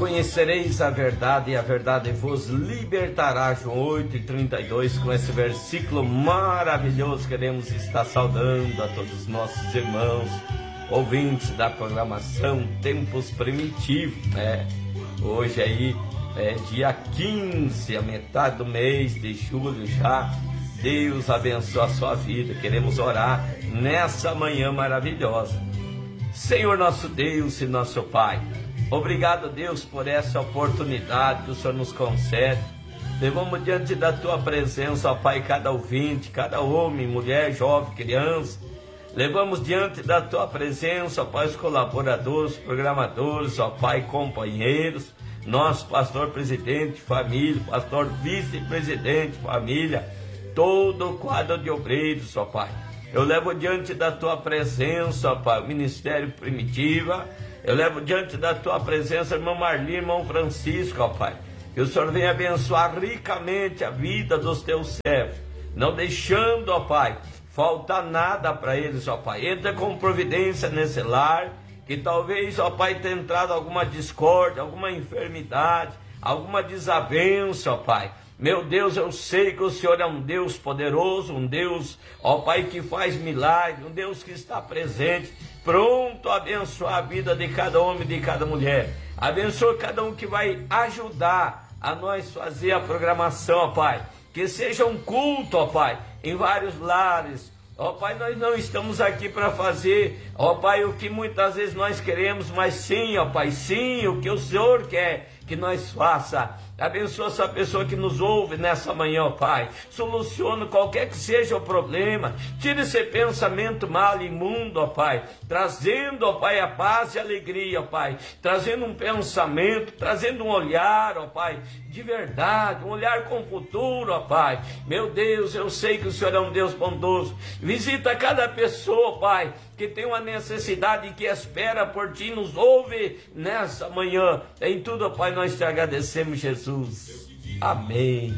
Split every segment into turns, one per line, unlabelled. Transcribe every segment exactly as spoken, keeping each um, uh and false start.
conhecereis a verdade e a verdade vos libertará. João oito e trinta e dois, com esse versículo maravilhoso, queremos estar saudando a todos os nossos irmãos, ouvintes da programação Tempos Primitivos, né? Hoje aí é dia quinze, a metade do mês de julho já. Deus abençoe a sua vida. Queremos orar nessa manhã maravilhosa. Senhor nosso Deus e nosso Pai, obrigado, Deus, por essa oportunidade que o Senhor nos concede. Levamos diante da Tua presença, ó Pai, cada ouvinte, cada homem, mulher, jovem, criança. Levamos diante da Tua presença, ó Pai, os colaboradores, programadores, ó Pai, companheiros, nosso pastor presidente, família, pastor vice-presidente, família, todo o quadro de obreiros, ó Pai. Eu levo diante da Tua presença, ó Pai, o Ministério Primitiva. Eu levo diante da Tua presença, irmão Marli, irmão Francisco, ó Pai. Que o Senhor venha abençoar ricamente a vida dos Teus servos, não deixando, ó Pai, faltar nada para eles, ó Pai. Entra com providência nesse lar, que talvez, ó Pai, tenha entrado alguma discórdia, alguma enfermidade, alguma desavença, ó Pai. Meu Deus, eu sei que o Senhor é um Deus poderoso, um Deus, ó Pai, que faz milagre, um Deus que está presente, pronto a abençoar a vida de cada homem e de cada mulher. Abençoa cada um que vai ajudar a nós fazer a programação, ó Pai. Que seja um culto, ó Pai, em vários lares. Ó Pai, nós não estamos aqui para fazer, ó Pai, o que muitas vezes nós queremos, mas sim, ó Pai, sim, o que o Senhor quer que nós faça. Abençoa essa pessoa que nos ouve nessa manhã, ó Pai. Soluciona qualquer que seja o problema. Tira esse pensamento mal, imundo, ó Pai. Trazendo, ó Pai, a paz e a alegria, ó Pai. Trazendo um pensamento, trazendo um olhar, ó Pai, de verdade. Um olhar com o futuro, ó Pai. Meu Deus, eu sei que o Senhor é um Deus bondoso. Visita cada pessoa, ó Pai, que tem uma necessidade e que espera por Ti, nos ouve nessa manhã. Em tudo, ó Pai, nós Te agradecemos, Jesus. Amém.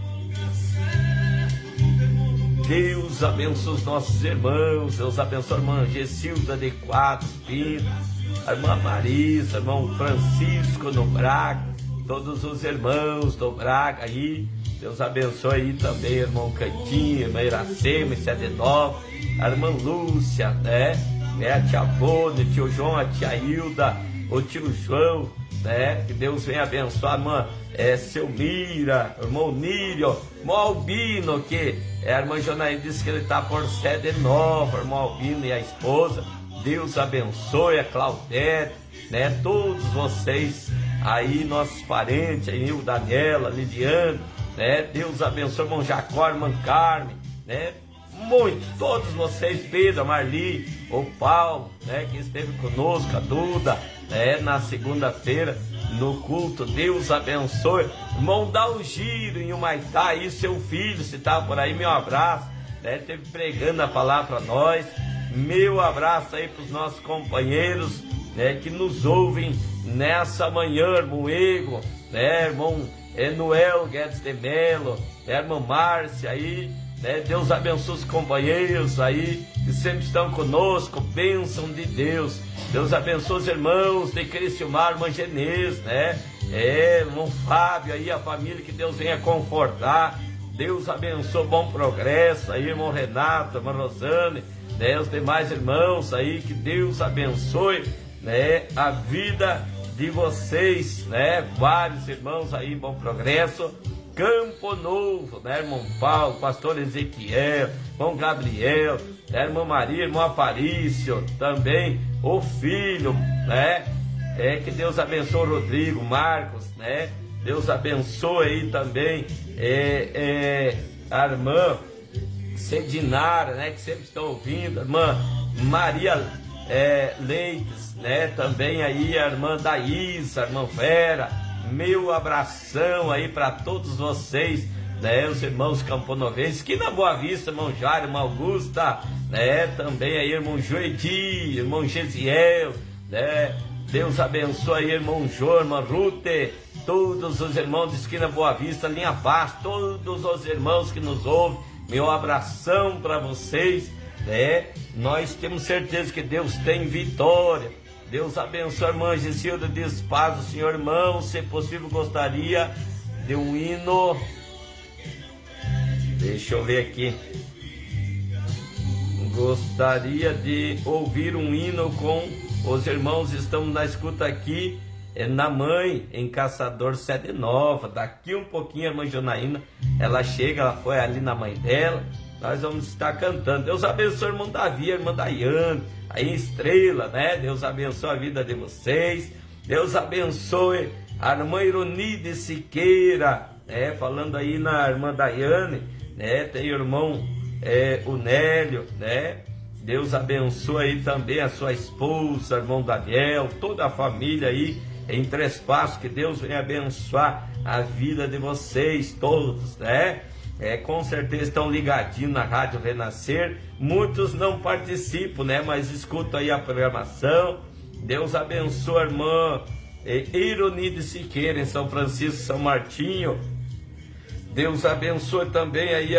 Deus abençoe os nossos irmãos. Deus abençoe a irmã Gessilda de Quatro Pinos, a irmã Marisa, irmão Francisco no Braga, todos os irmãos do Braga aí. Deus abençoe aí também, irmão Cantinho, irmã Iracema, Sedenov, a irmã Lúcia, né? É, a tia Bônia, o tio João, a tia Hilda, o tio João, né? Que Deus venha abençoar a irmã é, Selmira, o irmão Nírio, o irmão Albino, que é, a irmã Jonaí disse que ele está por sede nova, o irmão Albino e a esposa. Deus abençoe a Claudete, né? Todos vocês aí, nossos parentes, aí, o Daniela, a Lidiane, né? Deus abençoe o irmão Jacó, a irmã Carmen, né? Muitos, todos vocês, Pedro, a Marli, o Paulo, né, que esteve conosco, a Duda, né, na segunda-feira, no culto. Deus abençoe. Irmão, dá um giro em Humaitá aí, seu filho, se está por aí, meu abraço, né, esteve pregando a palavra para nós. Meu abraço aí para os nossos companheiros, né, que nos ouvem nessa manhã, irmão Ego, né, irmão Enuel Guedes de Melo, né, irmã Márcia aí, né? Deus abençoe os companheiros aí que sempre estão conosco, bênção de Deus. Deus abençoe os irmãos de Criciúmar, irmã Genês, né? É, irmão Fábio aí, a família, que Deus venha confortar. Deus abençoe, bom progresso aí, irmão Renato, irmã Rosane, né? Os demais irmãos aí, que Deus abençoe, né? A vida de vocês, né? Vários irmãos aí, bom progresso. Campo Novo, né, irmão Paulo, pastor Ezequiel, irmão Gabriel, né, irmã Maria, irmão Aparício, também o filho, né, é, que Deus abençoe o Rodrigo, Marcos, né, Deus abençoe aí também é, é, a irmã Sedinara, né, que sempre estão ouvindo, a irmã Maria é, Leites, né, também aí a irmã Daísa, a irmã Vera. Meu abração aí para todos vocês, né, os irmãos camponovenses, que na Boa Vista, irmão Jário, irmã Augusta, né, também aí irmão Joedi, irmão Gesiel, né, Deus abençoe aí, irmão Jô, irmã Rute, todos os irmãos de Esquina Boa Vista, Linha Paz, todos os irmãos que nos ouvem, meu abração para vocês, né, nós temos certeza que Deus tem vitória. Deus abençoe a irmã Gisilda diz paz do Senhor, irmão. Se possível, gostaria de um hino. Deixa eu ver aqui. Gostaria de ouvir um hino com os irmãos. Estamos na escuta aqui é na mãe, em Caçador Sede Nova. Daqui um pouquinho a irmã Jonaína, ela chega, ela foi ali na mãe dela. Nós vamos estar cantando. Deus abençoe o irmão Davi, a irmã Daiane, aí em Estrela, né? Deus abençoe a vida de vocês. Deus abençoe a irmã Ironide Siqueira, né? Falando aí na irmã Daiane, né? Tem o irmão é, o Nélio, né? Deus abençoe aí também a sua esposa, irmão Daniel, toda a família aí em Três Passos. Que Deus venha abençoar a vida de vocês todos, né? É, com certeza estão ligadinhos na Rádio Renascer. Muitos não participam, né? Mas escutam aí a programação. Deus abençoe a irmã é, Ironide Siqueira, em São Francisco, São Martinho. Deus abençoe também aí a